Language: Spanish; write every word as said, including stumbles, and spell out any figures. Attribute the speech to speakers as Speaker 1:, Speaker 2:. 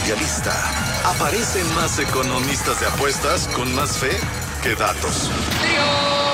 Speaker 1: Mundialista. Aparecen más economistas de apuestas con más fe que datos.
Speaker 2: ¡Tío!